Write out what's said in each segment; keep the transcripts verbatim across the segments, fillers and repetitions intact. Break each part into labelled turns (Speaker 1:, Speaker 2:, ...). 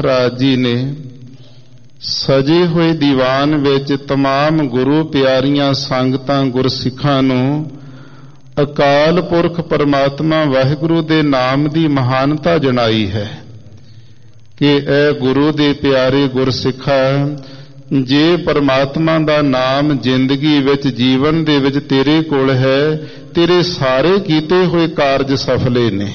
Speaker 1: ਮਹਾਰਾਜ ਜੀ ਨੇ ਸਜੇ ਹੋਏ ਦੀਵਾਨ ਵਿੱਚ ਤਮਾਮ ਗੁਰੂ ਪਿਆਰੀਆਂ ਸੰਗਤਾਂ ਗੁਰਸਿੱਖਾਂ ਨੂੰ ਅਕਾਲ ਪੁਰਖ ਪਰਮਾਤਮਾ ਵਾਹਿਗੁਰੂ ਦੇ ਨਾਮ ਦੀ ਮਹਾਨਤਾ ਜਣਾਈ ਹੈ ਕਿ ਇਹ ਗੁਰੂ ਦੇ ਪਿਆਰੇ ਗੁਰਸਿੱਖਾ, ਜੇ ਪਰਮਾਤਮਾ ਦਾ ਨਾਮ ਜ਼ਿੰਦਗੀ ਵਿੱਚ ਜੀਵਨ ਦੇ ਵਿੱਚ ਤੇਰੇ ਕੋਲ ਹੈ, ਤੇਰੇ ਸਾਰੇ ਕੀਤੇ ਹੋਏ ਕਾਰਜ ਸਫਲੇ ਨੇ।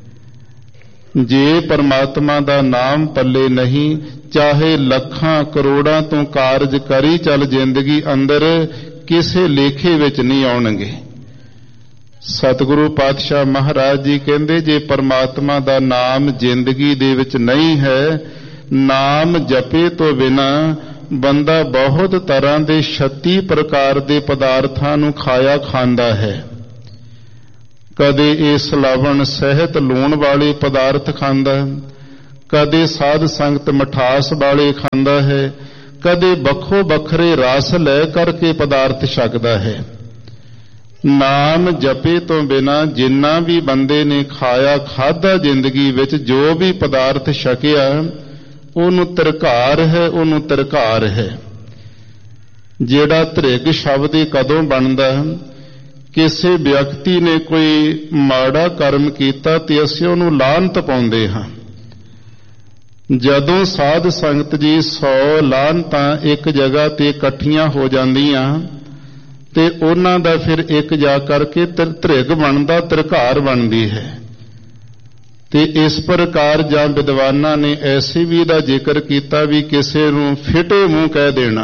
Speaker 1: ਜੇ ਪਰਮਾਤਮਾ ਦਾ ਨਾਮ ਪੱਲੇ ਨਹੀਂ, ਚਾਹੇ ਲੱਖਾਂ ਕਰੋੜਾਂ ਤੋਂ ਕਾਰਜ ਕਰੀ ਚੱਲ ਜ਼ਿੰਦਗੀ ਅੰਦਰ, ਕਿਸੇ ਲੇਖੇ ਵਿੱਚ ਨਹੀਂ ਆਉਣਗੇ। ਸਤਿਗੁਰੂ ਪਾਤਸ਼ਾਹ ਮਹਾਰਾਜ ਜੀ ਕਹਿੰਦੇ, ਜੇ ਪਰਮਾਤਮਾ ਦਾ ਨਾਮ ਜ਼ਿੰਦਗੀ ਦੇ ਵਿੱਚ ਨਹੀਂ ਹੈ, ਨਾਮ ਜਪੇ ਤੋਂ ਬਿਨਾ ਬੰਦਾ ਬਹੁਤ ਤਰ੍ਹਾਂ ਦੇ ਛੱਤੀ ਪ੍ਰਕਾਰ ਦੇ ਪਦਾਰਥਾਂ ਨੂੰ ਖਾਇਆ ਖਾਂਦਾ ਹੈ। ਕਦੇ ਇਹ ਸਲਾਵਣ ਸਹਿਤ ਲੂਣ ਵਾਲੇ ਪਦਾਰਥ ਖਾਂਦਾ, ਕਦੇ ਸਾਧ ਸੰਗਤ ਮਠਾਸ ਵਾਲੇ ਖਾਂਦਾ ਹੈ, ਕਦੇ ਵੱਖੋ ਵੱਖਰੇ ਰਸ ਲੈ ਕਰਕੇ ਪਦਾਰਥ ਛਕਦਾ ਹੈ। ਨਾਮ ਜਪੇ ਤੋਂ ਬਿਨਾ ਜਿੰਨਾ ਵੀ ਬੰਦੇ ਨੇ ਖਾਇਆ ਖਾਧਾ ਜ਼ਿੰਦਗੀ ਵਿੱਚ, ਜੋ ਵੀ ਪਦਾਰਥ ਛਕਿਆ, ਉਹਨੂੰ ਤਿਰਕਾਰ ਹੈ, ਉਹਨੂੰ ਤਿਰਕਾਰ ਹੈ। ਜਿਹੜਾ ਧ੍ਰਿਗ ਸ਼ਬਦ ਇਹ ਕਦੋਂ ਬਣਦਾ? ਕਿਸੇ ਵਿਅਕਤੀ ਨੇ ਕੋਈ ਮਾੜਾ ਕਰਮ ਕੀਤਾ ਤੇ ਅਸੀਂ ਉਹਨੂੰ ਲਾਹਨਤ ਪਾਉਂਦੇ ਹਾਂ। ਜਦੋਂ ਸਾਧ ਸੰਗਤ ਜੀ ਸੌ ਲਾਹਨਤਾਂ ਇੱਕ ਜਗ੍ਹਾ ਤੇ ਇਕੱਠੀਆਂ ਹੋ ਜਾਂਦੀਆਂ ਤੇ ਉਹਨਾਂ ਦਾ ਫਿਰ ਇੱਕ ਜਾ ਕਰਕੇ ਧ੍ਰਿਗ ਬਣਦਾ, ਤਿਰਕਾਰ ਬਣਦੀ ਹੈ। ਤੇ ਇਸ ਪ੍ਰਕਾਰ ਜਾਂ ਵਿਦਵਾਨਾਂ ਨੇ ਐਸੇ ਵੀ ਦਾ ਜ਼ਿਕਰ ਕੀਤਾ ਵੀ ਕਿਸੇ ਨੂੰ ਫਿਟੇ ਮੂੰਹ ਕਹਿ ਦੇਣਾ,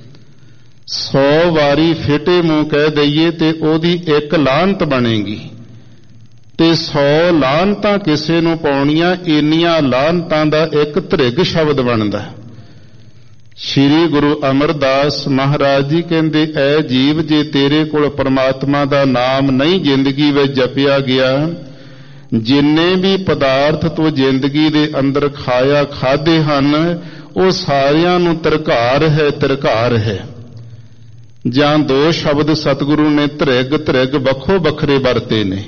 Speaker 1: ਸੌ ਵਾਰੀ ਫਿਟੇ ਮੂੰਹ ਕਹਿ ਦਈਏ ਤੇ ਉਹਦੀ ਇੱਕ ਲਾਹਨਤ ਬਣੇਗੀ, ਤੇ ਸੌ ਲਾਹਨਤਾਂ ਕਿਸੇ ਨੂੰ ਪਾਉਣੀਆਂ, ਇੰਨੀਆਂ ਲਾਹਨਤਾਂ ਦਾ ਇੱਕ ਧ੍ਰਿਗ ਸ਼ਬਦ ਬਣਦਾ। ਸ਼੍ਰੀ ਗੁਰੂ ਅਮਰਦਾਸ ਮਹਾਰਾਜ ਜੀ ਕਹਿੰਦੇ, ਐ ਜੀਵ, ਜੇ ਤੇਰੇ ਕੋਲ ਪਰਮਾਤਮਾ ਦਾ ਨਾਮ ਨਹੀਂ ਜ਼ਿੰਦਗੀ ਵਿੱਚ ਜਪਿਆ ਗਿਆ, ਜਿੰਨੇ ਵੀ ਪਦਾਰਥ ਤੂੰ ਜ਼ਿੰਦਗੀ ਦੇ ਅੰਦਰ ਖਾਇਆ ਖਾਦੇ ਹਨ, ਉਹ ਸਾਰਿਆਂ ਨੂੰ ਤਿਰਕਾਰ ਹੈ, ਤਿਰਕਾਰ ਹੈ। ਜਾਂ ਦੋ ਸ਼ਬਦ ਸਤਿਗੁਰੂ ਨੇ ਧ੍ਰਿਗ ਧ੍ਰਿਗ ਵੱਖੋ ਵੱਖਰੇ ਵਰਤੇ ਨੇ।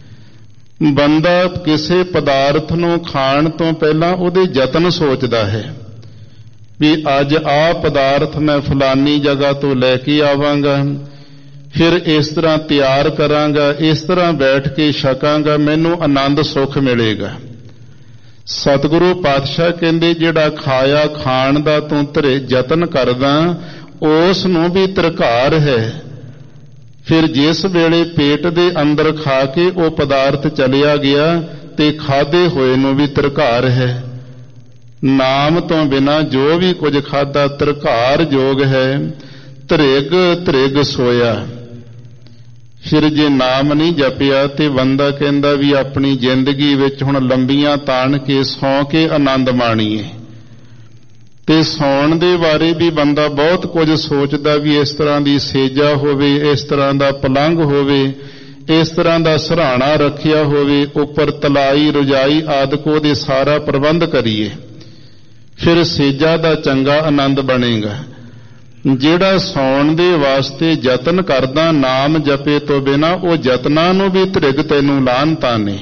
Speaker 1: ਬੰਦਾ ਕਿਸੇ ਪਦਾਰਥ ਨੂੰ ਖਾਣ ਤੋਂ ਪਹਿਲਾਂ ਉਹਦੇ ਯਤਨ ਸੋਚਦਾ ਹੈ ਵੀ ਅੱਜ ਆਹ ਪਦਾਰਥ ਮੈਂ ਫਲਾਨੀ ਜਗ੍ਹਾ ਤੋਂ ਲੈ ਕੇ ਆਵਾਂਗਾ, ਫਿਰ ਇਸ ਤਰ੍ਹਾਂ ਤਿਆਰ ਕਰਾਂਗਾ, ਇਸ ਤਰ੍ਹਾਂ ਬੈਠ ਕੇ ਛਕਾਂਗਾ, ਮੈਨੂੰ ਆਨੰਦ ਸੁੱਖ ਮਿਲੇਗਾ। ਸਤਿਗੁਰੂ ਪਾਤਸ਼ਾਹ ਕਹਿੰਦੇ, ਜਿਹੜਾ ਖਾਇਆ ਖਾਣ ਦਾ ਤੂੰ ਧਰੇ ਯਤਨ ਕਰਦਾ, ਉਸ ਨੂੰ ਵੀ ਤਿਰਕਾਰ ਹੈ। ਫਿਰ ਜਿਸ ਵੇਲੇ ਪੇਟ ਦੇ ਅੰਦਰ ਖਾ ਕੇ ਉਹ ਪਦਾਰਥ ਚਲਿਆ ਗਿਆ ਤੇ ਖਾਦੇ ਹੋਏ ਨੂੰ ਵੀ ਤਿਰਕਾਰ ਹੈ। ਨਾਮ ਤੋਂ ਬਿਨਾ ਜੋ ਵੀ ਕੁਝ ਖਾਦਾ ਤਿਰਕਾਰ ਜੋਗ ਹੈ। ਧ੍ਰਿਗ ਧ੍ਰਿਗ ਸੋਇਆ। ਫਿਰ ਜੇ ਨਾਮ ਨਹੀਂ ਜਪਿਆ ਤੇ ਬੰਦਾ ਕਹਿੰਦਾ ਵੀ ਆਪਣੀ ਜ਼ਿੰਦਗੀ ਵਿੱਚ ਹੁਣ ਲੰਬੀਆਂ ਤਾਣ ਕੇ ਸੌਂ ਕੇ ਆਨੰਦ ਮਾਣੀਏ। ਤੇ ਸੌਣ ਦੇ ਬਾਰੇ ਵੀ ਬੰਦਾ ਬਹੁਤ ਕੁਝ ਸੋਚਦਾ ਵੀ ਇਸ ਤਰ੍ਹਾਂ ਦੀ ਸੇਜਾ ਹੋਵੇ, ਇਸ ਤਰ੍ਹਾਂ ਦਾ ਪਲੰਘ ਹੋਵੇ, ਇਸ ਤਰ੍ਹਾਂ ਦਾ ਸਿਰਹਾਣਾ ਰੱਖਿਆ ਹੋਵੇ, ਉੱਪਰ ਤਲਾਈ ਰਜਾਈ ਆਦਿਕ ਉਹਦੇ ਸਾਰਾ ਪ੍ਰਬੰਧ ਕਰੀਏ, ਫਿਰ ਸੇਜਾ ਦਾ ਚੰਗਾ ਆਨੰਦ ਬਣੇਗਾ। ਜਿਹੜਾ ਸੌਣ ਦੇ ਵਾਸਤੇ ਯਤਨ ਕਰਦਾ ਨਾਮ ਜਪੇ ਤੋਂ ਬਿਨਾ, ਉਹ ਯਤਨਾਂ ਨੂੰ ਵੀ ਧ੍ਰਿਗ ਤੈਨੂੰ ਲਾਹਨਤਾਂ ਨੇ।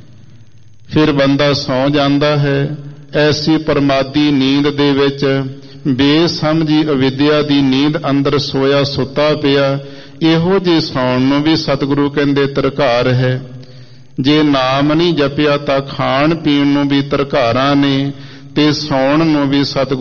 Speaker 1: ਫਿਰ ਬੰਦਾ ਸੌਂ ਜਾਂਦਾ ਹੈ ਐਸੀ ਪਰਮਾਦੀ ਨੀਂਦ ਦੇ ਵਿੱਚ, ਬੇਸਮਝੀ ਅਵਿਦਿਆ ਦੀ ਨੀਂਦ ਅੰਦਰ ਸੋਇਆ ਸੁੱਤਾ ਪਿਆ। ਇਹੋ ਜਿਹੇ ਸੌਣ ਨੂੰ ਵੀ ਸਤਿਗੁਰੂ ਕਹਿੰਦੇ ਤਿਰਕਾਰ ਹੈ। ਜੇ ਨਾਮ ਨਹੀਂ ਜਪਿਆ ਤਾਂ ਖਾਣ ਪੀਣ ਨੂੰ ਵੀ ਤਿਰਕਾਰਾਂ ਨੇ, ਤੇ ਸੌਣ ਨੂੰ ਵੀ ਸਤਿਗੁਰੂ